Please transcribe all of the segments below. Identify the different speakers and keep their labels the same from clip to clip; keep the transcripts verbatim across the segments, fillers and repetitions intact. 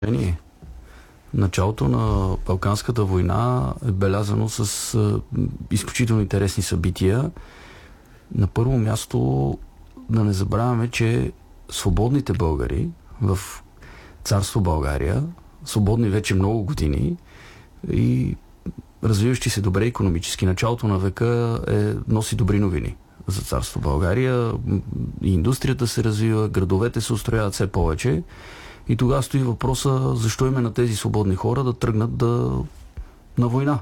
Speaker 1: Началото на Балканската война е белязано с а, изключително интересни събития. На първо място да не забравяме, че свободните българи в царство България, свободни вече много години и развиващи се добре икономически, началото на века е, носи добри новини за царство България. И индустрията се развива, градовете се устрояват все повече. И тогава стои въпроса, защо име на тези свободни хора да тръгнат да, на война.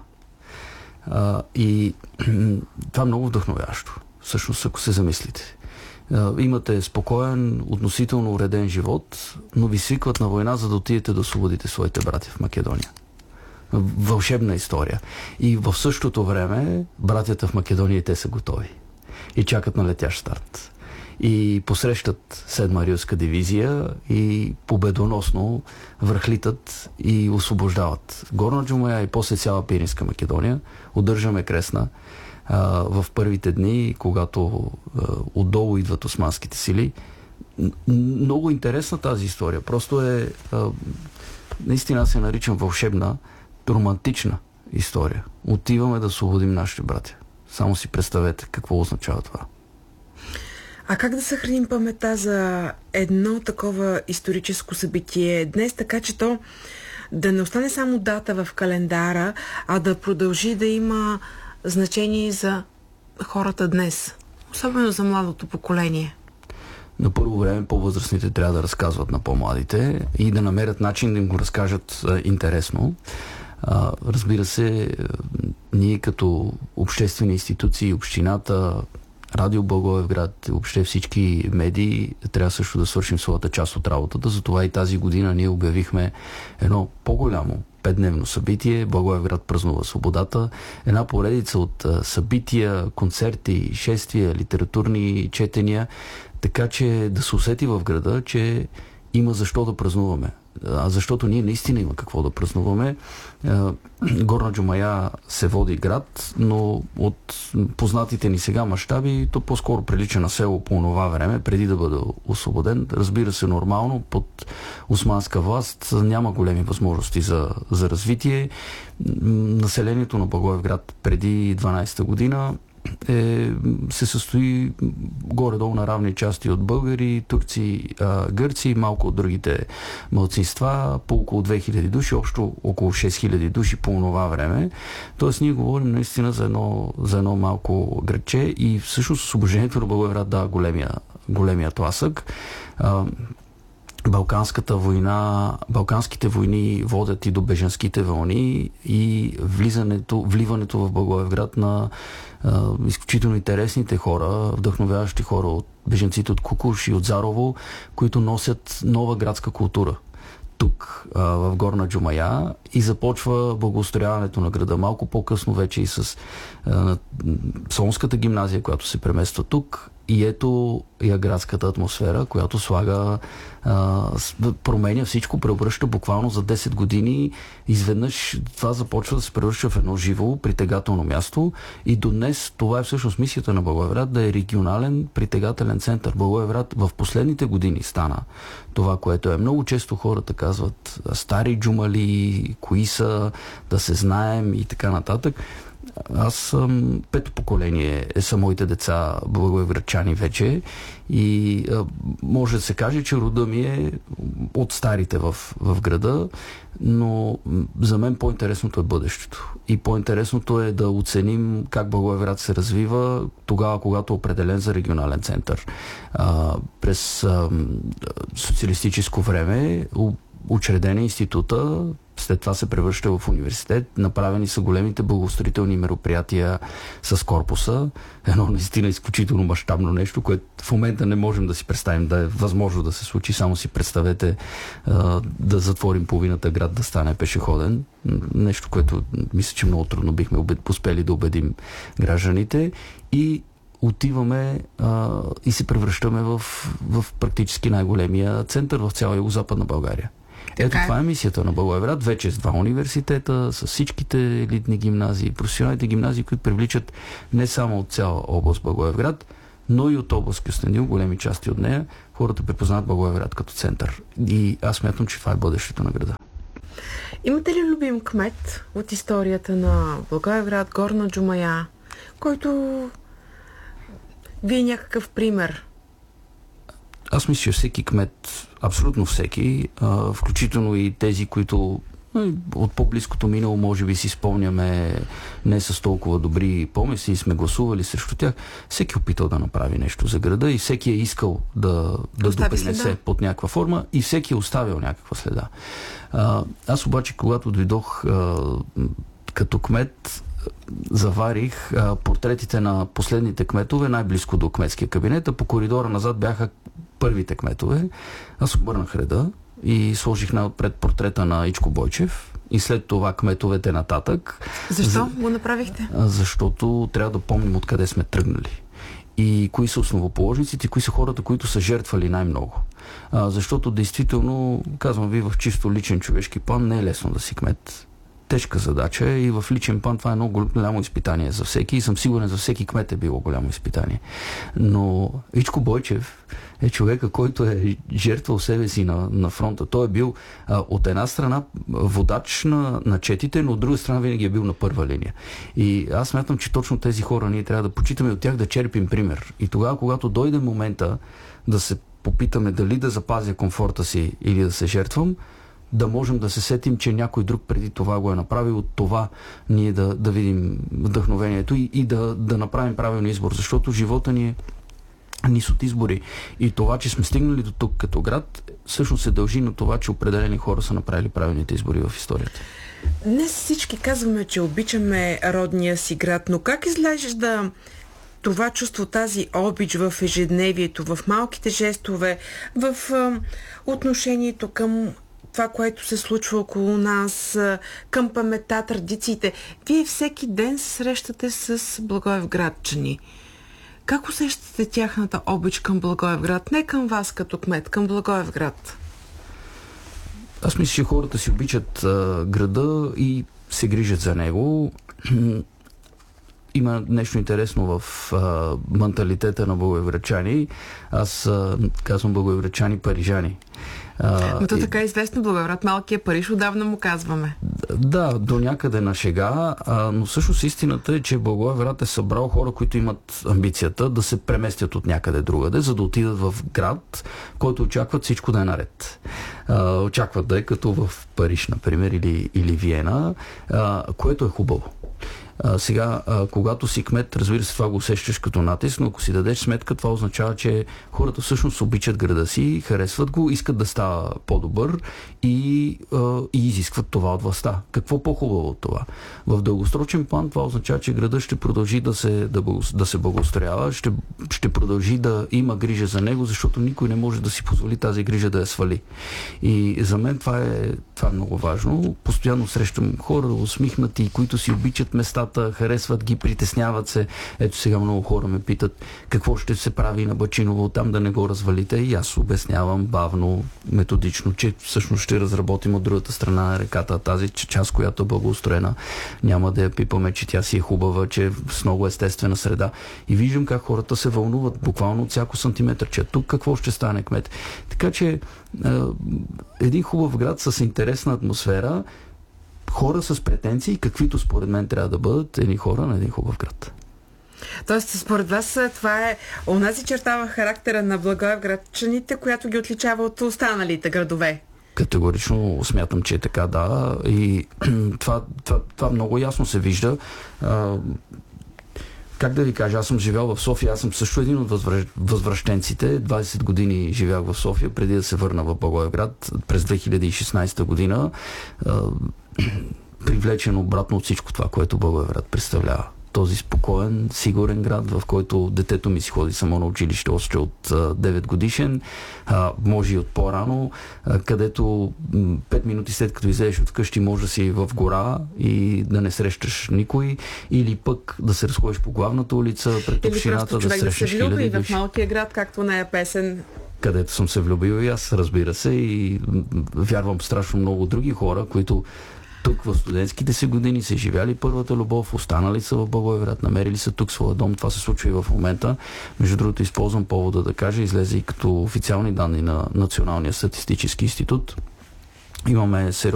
Speaker 1: А, и това е много вдъхновящо, всъщност, ако се замислите. А, имате спокоен, относително уреден живот, но ви свикват на война, за да отидете да освободите своите братя в Македония. Вълшебна история. И в същото време братята в Македония, те са готови. И чакат на летящ старт. И посрещат седма Рилска дивизия и победоносно връхлитат и освобождават Горна Джумая и после цяла Пиринска Македония. Удържаме Кресна а, в първите дни, когато а, отдолу идват османските сили. Много интересна тази история. Просто е а, наистина се наричам вълшебна, романтична история. Отиваме да освободим нашите братя. Само си представете какво означава това.
Speaker 2: А как да съхраним паметта за едно такова историческо събитие днес, така че то да не остане само дата в календара, а да продължи да има значение за хората днес, особено за младото поколение?
Speaker 1: На първо време по-възрастните трябва да разказват на по-младите и да намерят начин да им го разкажат а, интересно. А, разбира се, ние като обществени институции, общината, Радио Благоевград, въобще всички медии трябва също да свършим своята част от работата. Затова и тази година ние обявихме едно по-голямо петдневно събитие. Благоевград празнува свободата. Една поредица от събития, концерти, шествия, литературни четения, така че да се усети в града, че има защо да празнуваме. А защото ние наистина има какво да празнуваме. Горна Джумая се води град, но от познатите ни сега мащаби, то по-скоро прилича на село по това време, преди да бъде освободен. Разбира се, нормално, под османска власт няма големи възможности за, за развитие. Населението на Благоевград преди дванадесета година Е, се състои горе-долу на равни части от българи, турци, а, гърци, малко от другите малцинства, по около две хиляди души, общо около шест хиляди души по това време. Тоест ние говорим наистина за едно, за едно малко градче и всъщност освобождението на Благоевград дава големия, големия тласък. А, Балканската война, Балканските войни водят и до бежанските вълни и влизането, вливането в Благоевград на а, изключително интересните хора, вдъхновяващи хора от бежанците от Кукуш и от Зарово, които носят нова градска култура тук, а, в Горна Джумая, и започва благоустрояването на града. Малко по-късно вече и с а, Солунската гимназия, която се премества тук. И ето я градската атмосфера, която слага, а, променя всичко, преобръща буквално за десет години. Изведнъж това започва да се превръща в едно живо, притегателно място. И до днес това е всъщност мисията на Благоевград, да е регионален притегателен център. Благоевград в последните години стана това, което е. Много често хората казват стари джумали, кои са, да се знаем и така нататък. Аз съм пето поколение, е са моите деца благоевградчани вече и а, може да се каже, че рода ми е от старите в, в града, но за мен по-интересното е бъдещето. И по-интересното е да оценим как Благоевград се развива тогава, когато е определен за регионален център. А, през а, социалистическо време учреден е института, след това се превръща в университет. Направени са големите благоустроителни мероприятия с корпуса. Едно наистина изключително мащабно нещо, което в момента не можем да си представим да е възможно да се случи. Само си представете а, да затворим половината град да стане пешеходен. Нещо, което мисля, че много трудно бихме успели да убедим гражданите. И отиваме а, и се превръщаме в, в практически най-големия център в цяла Югозападна България. Ето това е мисията на Благоевград, вече с два университета, с всичките елитни гимназии, професионалните гимназии, които привличат не само от цяла област Благоевград, но и от област Кюстендил, големи части от нея, хората препознават Благоевград като център. И аз смятам, че това е бъдещето на града.
Speaker 2: Имате ли любим кмет от историята на Благоевград, Горна Джумая, който ви е някакъв пример?
Speaker 1: Аз мисля, че всеки кмет, абсолютно всеки, а, включително и тези, които от по-близкото минало може би си спомняме не с толкова добри помисли и сме гласували срещу тях, всеки е опитал да направи нещо за града и всеки е искал да, да допринесе под някаква форма и всеки е оставил някаква следа. А, аз обаче, когато дойдох а, като кмет, заварих а, портретите на последните кметове най-близко до кметския кабинет, а по коридора назад бяха първите кметове. Аз обърнах реда и сложих най-отпред портрета на Ичко Бойчев и след това кметовете нататък.
Speaker 2: Защо За... го направихте?
Speaker 1: Защото трябва да помним откъде сме тръгнали. И кои са основоположниците, кои са хората, които са жертвали най-много. А, защото действително, казвам ви, в чисто личен човешки план не е лесно да си кмет. Тежка задача и в личен план това е много голямо изпитание за всеки и съм сигурен за всеки кмет е било голямо изпитание. Но Ичко Бойчев е човека, който е жертвал себе си на, на фронта. Той е бил а, от една страна водач на, на четите, но от друга страна винаги е бил на първа линия. И аз смятам, че точно тези хора ние трябва да почитаме от тях, да черпим пример. И тогава, когато дойде момента да се попитаме дали да запазя комфорта си или да се жертвам, да можем да се сетим, че някой друг преди това го е направил, от това ние да, да видим вдъхновението и, и да, да направим правилен избор, защото живота ни е низ от избори. И това, че сме стигнали до тук като град, всъщност се дължи на това, че определени хора са направили правилните избори в историята.
Speaker 2: Днес всички казваме, че обичаме родния си град, но как изглежда това чувство, тази обич в ежедневието, в малките жестове, в а, отношението към това, което се случва около нас, към паметта, традициите? Вие всеки ден се срещате с благоевградчани. Как усещате тяхната обич към Благоевград? Не към вас като кмет, към Благоевград.
Speaker 1: Аз мисля, че хората си обичат а, града и се грижат за него. Има нещо интересно в а, менталитета на благоевградчани. Аз а, казвам благоевградчани парижани.
Speaker 2: Но то така е известно, Благоевград, малкия Париж, отдавна му казваме.
Speaker 1: Да, до някъде на шега, а, но всъщност истината е, че Благоевград е събрал хора, които имат амбицията да се преместят от някъде другаде, за да отидат в град, който очакват всичко да е наред. А, очакват да е като в Париж, например, или, или Виена, а, което е хубаво. А, сега, а, когато си кмет, разбира се, това го усещаш като натиск, но ако си дадеш сметка, това означава, че хората всъщност обичат града си, харесват го, искат да става по-добър и, а, и изискват това от властта. Какво по-хубаво от това? В дългосрочен план това означава, че града ще продължи да се, да, да се благоустроява, ще, ще продължи да има грижа за него, защото никой не може да си позволи тази грижа да я свали. И за мен това е, това е много важно. Постоянно срещам хора усмихнати, които си обичат местата, харесват ги, притесняват се. Ето сега много хора ме питат какво ще се прави на Бачиново, там да не го развалите. И аз обяснявам бавно, методично, че всъщност ще разработим от другата страна на реката тази част, която е благоустроена. Няма да я пипаме, че тя си е хубава, че е с много естествена среда. И виждам как хората се вълнуват буквално от всяко сантиметър, че тук какво ще стане, кмет. Така че един хубав град с интересна атмосфера, хора с претенции, каквито според мен трябва да бъдат едни хора на един хубав град.
Speaker 2: Тоест, според вас това е онази черта в характера на благоевградчаните, която ги отличава от останалите градове?
Speaker 1: Категорично смятам, че е така, да. И това, това, това много ясно се вижда. А, как да ви кажа, аз съм живял в София, аз съм също един от възвръщ... възвръщенците. двайсет години живях в София, преди да се върна в Благоевград през две хиляди и шестнадесета година. А, привлечен обратно от всичко това, което Благоевград представлява. Този спокоен, сигурен град, в който детето ми си ходи само на училище още от а, девет годишен, а, може и от по-рано, а, където м, пет минути след като излезеш от къщи може да си в гора и да не срещаш никой, или пък да се разходиш по главната улица пред общината, да срещаш хиляди души.
Speaker 2: Или просто човек да се влюби в малкия град, както не е песен.
Speaker 1: Където съм се влюбил и аз, разбира се, и вярвам страшно много други хора, които тук в студентските си години са живяли първата любов, останали са в Благоевград, намерили са тук своя дом. Това се случва и в момента. Между другото, използвам повода да кажа, излезе и като официални данни на Националния статистически институт. Имаме сериозно